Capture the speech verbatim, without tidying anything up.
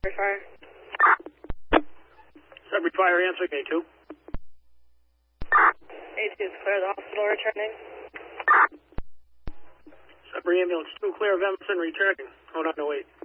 Fire. Sudbury Fire answering A two. A two is clear, the hospital returning. Sudbury Ambulance two, clear of Emerson, returning. Oh, no, no, wait.